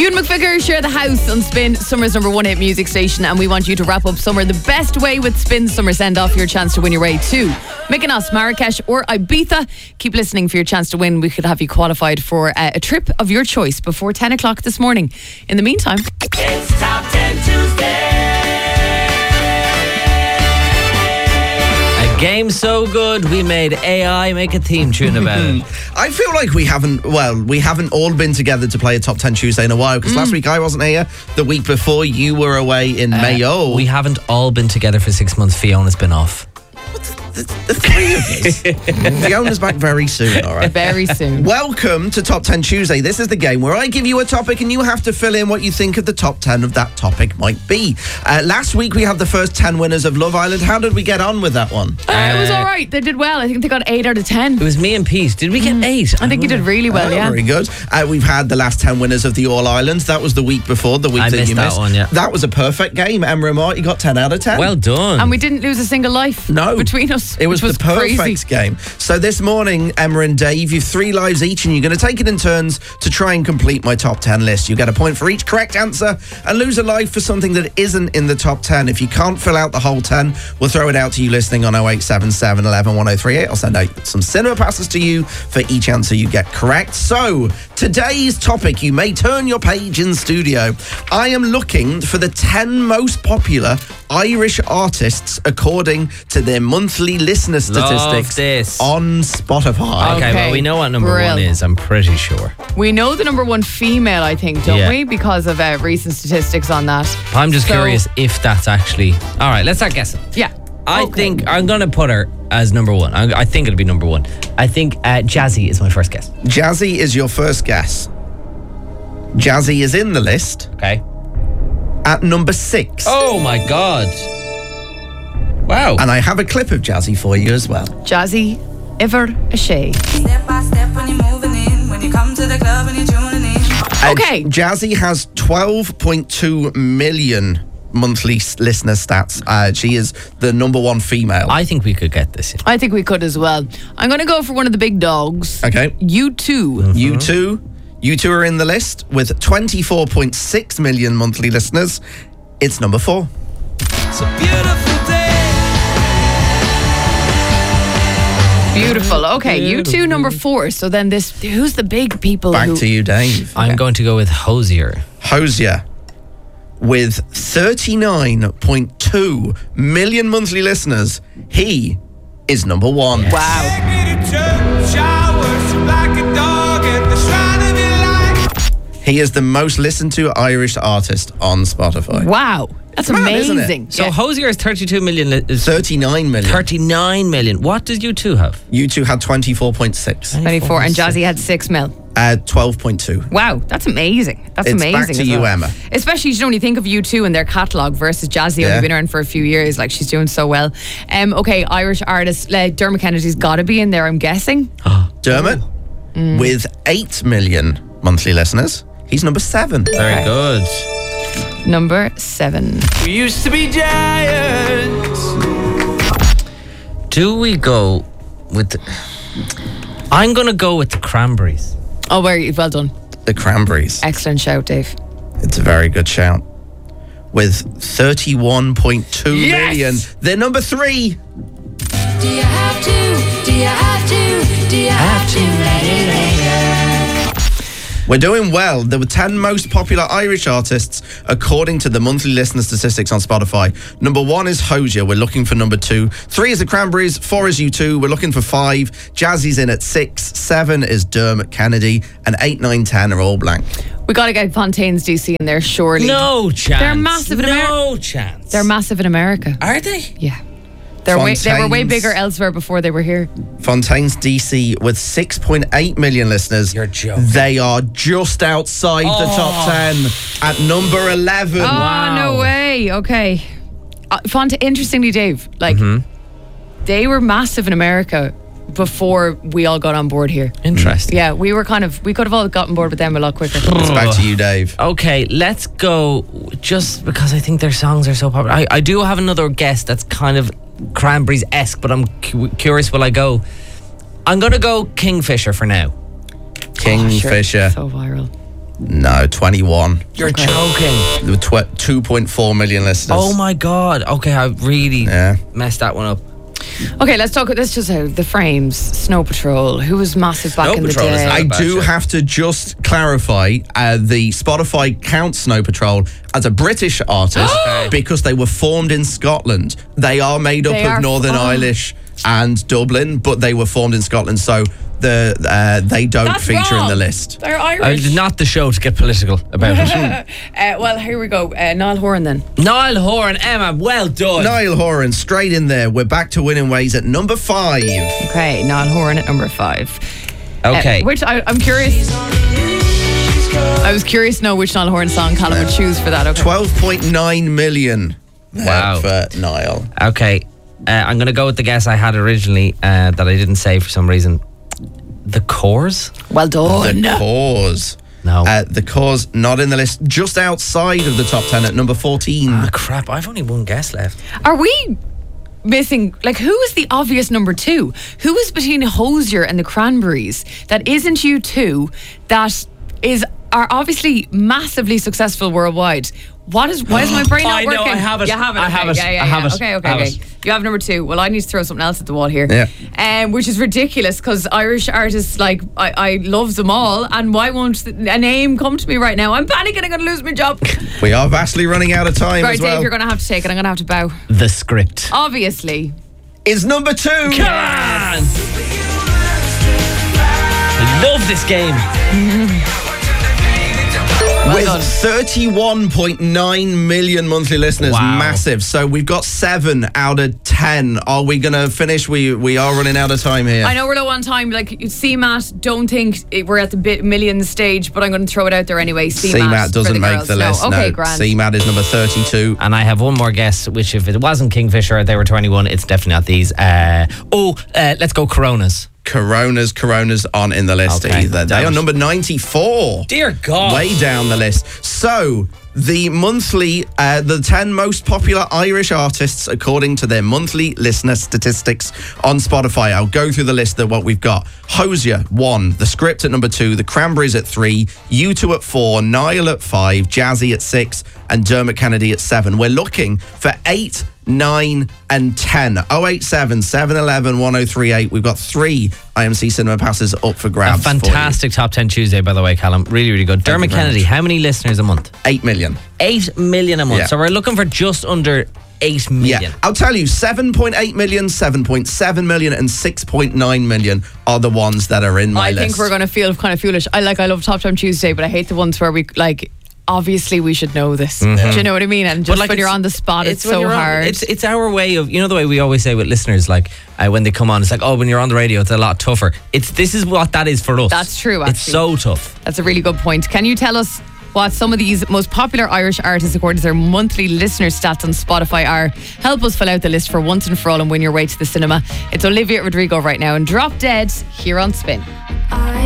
Ewan McVicker share the house on Spin, Summer's number one hit music station, and we want you to wrap up summer the best way with Spin's Summer Send Off, your chance to win your way to Mykonos, Marrakesh or Ibiza. Keep listening for your chance to win. We could have you qualified for a trip of your choice before 10 o'clock this morning. In the meantime, it's Top 10 Tuesday. A game so good we made AI make a theme tune about it. I feel like we haven't all been together to play a Top 10 Tuesday in a while, because last week I wasn't here. The week before you were away in Mayo. We haven't all been together for 6 months. Fiona's been off. The three of us. Fiona's back very soon, all right? very soon. Welcome to Top 10 Tuesday. This is the game where I give you a topic and you have to fill in what you think of the top 10 of that topic might be. Last week we had the first 10 winners of Love Island. How did we get on with that one? It was all right. They did well. I think they got 8 out of 10. It was me and Pete. Did we get 8? I think you did really well, yeah. Very good. We've had the last 10 winners of the All Ireland. That was the week before, the week I that missed you that missed. one, yeah. That was a perfect game. Emma and Mark, you got 10 out of 10. Well done. And we didn't lose a single life between us. It was the perfect crazy game. So this morning, Emma and Dave, you've 3 lives each and you're going to take it in turns to try and complete my top 10 list. You get a point for each correct answer and lose a life for something that isn't in the top 10. If you can't fill out the whole 10, we'll throw it out to you listening on 0877 11 1038. I'll send out some cinema passes to you for each answer you get correct. So today's topic, you may turn your page in studio. I am looking for the 10 most popular Irish artists according to their monthly listener statistics on Spotify. Okay, well, we know what number 1 is, I'm pretty sure. We know the number 1 female, I think, don't we? Because of recent statistics on that. I'm just curious if that's actually... All right, let's start guessing. Yeah. I think I'm going to put her as number 1. I think it'll be number 1. I think Jazzy is my first guess. Jazzy is your first guess. Jazzy is in the list. Okay. At number 6. Oh my God. Wow. And I have a clip of Jazzy for you as well. Jazzy, ever a shay. Step by step when you're moving in, when you come to the club and you're tuning in. Okay. Jazzy has 12.2 million monthly listener stats. She is the number 1 female. I think we could get this. I think we could as well. I'm going to go for one of the big dogs. Okay. U2. U2 are in the list with 24.6 million monthly listeners. It's number 4. It's a beautiful day. Beautiful. Okay, U2 number 4. So then who's the big people? Back to you, Dave. I'm going to go with Hozier. Hozier with 39.2 million monthly listeners. He is number 1. Wow. He is the most listened to Irish artist on Spotify. Wow. That's Mad, amazing. isn't it? So Hozier is 32 million. 39 million. 39 million. What does U2 have? U2 had 24.6. 24. And Jazzy had 6 mil. 12.2. Wow, that's amazing. That's It's amazing. back to as you, well. Emma. Especially, when you think of U2 and their catalogue versus Jazzy, only been around for a few years. Like, she's doing so well. Okay, Irish artist Dermot Kennedy's got to be in there, I'm guessing. Dermot with 8 million monthly listeners. He's number 7. Very good. Number 7. We used to be giants. Do we go with... I'm going to go with the Cranberries. Oh, well done. The Cranberries. Excellent shout, Dave. It's a very good shout. With 31.2 million. They're number 3. Do you have to? Do you have to? Do you have to let it linger? We're doing well. There were 10 most popular Irish artists according to the monthly listener statistics on Spotify. Number 1 is Hozier. We're looking for number 2. 3 is the Cranberries. 4 is U2. We're looking for 5. Jazzy's in at 6. 7 is Dermot Kennedy. And 8, 9, 10 are all blank. We got to get Fontaine's DC in there, surely. No chance. They're massive in America. No chance. They're massive in America. Are they? Yeah. They were way Fontaine's- bigger elsewhere before they were here. Fontaine's DC with 6.8 million listeners. You're joking. They are just outside the top 10 at number 11. Oh, Wow. no way. Okay. Interestingly, Dave, they were massive in America before we all got on board here. Interesting. Yeah, we could have all gotten board with them a lot quicker. It's back to you, Dave. Okay, let's go, just because I think their songs are so popular. I do have another guess that's kind of Cranberries-esque, but I'm curious, will I go? I'm going to go Kingfisher for now. Kingfisher. So viral. No, 21. You're joking. There were 2.4 million listeners. Oh my God. Okay, I really messed that one up. Okay, let's just the Frames, Snow Patrol. Who was massive back Snow in the Patrol is day? not I bad do show. have to just clarify, the Spotify counts Snow Patrol as a British artist because they were formed in Scotland. They are made up They are- of Northern Irish and Dublin, but they were formed in Scotland, so they don't That's feature in wrong. the list. They're Irish. Not the show to get political about it. Well, here we go. Niall Horan then. Niall Horan, Emma, well done. Niall Horan, straight in there. We're back to winning ways at number 5. Okay, Niall Horan at number 5. Okay. Which I'm curious. I was curious to know which Niall Horan song Callum would choose for that. Okay. 12.9 million. Wow. For Niall. Okay. I'm going to go with the guess I had originally that I didn't say for some reason. The Cores? Well done. The Cause. No. The Cause not in the list, just outside of the top 10 at number 14. Ah, crap. I've only one guess left. Are we missing, like, who is the obvious number 2? Who is between Hosier and the Cranberries that isn't U2 that are obviously massively successful worldwide? Why is my brain not I know, working? I have it. You have it. I have okay. it. Yeah, I have it. Okay. I have it. You have number 2. Well, I need to throw something else at the wall here. Yeah. Which is ridiculous because Irish artists, like, I love them all. And why won't a name come to me right now? I'm panicking. I'm going to lose my job. We are vastly running out of time Right, as well. Dave, you're going to have to take it. I'm going to have to bow. The Script. Obviously. Is number 2. Come on! I love this game. With done. 31.9 million monthly listeners. Wow. Massive. So we've got 7 out of 10. Are we going to finish? We are running out of time here. I know we're low on time. Like, CMAT, don't think we're at the million stage, but I'm going to throw it out there anyway. CMAT for doesn't make girls. the list. Okay, No. grand. CMAT is number 32. And I have one more guess, which if it wasn't Kingfisher, they were 21. It's definitely not these. Let's go Coronas. Coronas aren't in the list Okay, either. They damn are it. number 94. Dear God. Way down the list. So, the monthly, the 10 most popular Irish artists according to their monthly listener statistics on Spotify. I'll go through the list of what we've got. Hosier, 1. The Script at number 2. The Cranberries at 3. U2 at 4. Niall at 5. Jazzy at 6. And Dermot Kennedy at 7. We're looking for 8, 9 and 10. 087 711 1038. We've got 3 IMC Cinema passes up for A grabs. fantastic top 10 Tuesday, by the way, Callum. Really, really good. Dermot you very Kennedy, much. how many listeners a month? 8 million. 8 million a month. Yeah. So we're looking for just under 8 Yeah, million. I'll tell you, 7.8 million, 7.7 million, and 6.9 million are the ones that are in my I list. think we're going to feel kind of foolish. I love Top Time Tuesday, but I hate the ones where we, like, obviously we should know this. Do you know what I mean? And just But, like, when you're it's- on the spot, it's when so you're on- hard. It's our way of, you know, the way we always say with listeners, like when they come on, it's like, oh, when you're on the radio, it's a lot tougher. This is what that is for us. That's true, It's actually. so tough. That's a really good point. Can you tell us what some of these most popular Irish artists, according to their monthly listener stats on Spotify, are? Help us fill out the list for once and for all and win your way to the cinema. It's Olivia Rodrigo right now and Drop Dead here on Spin.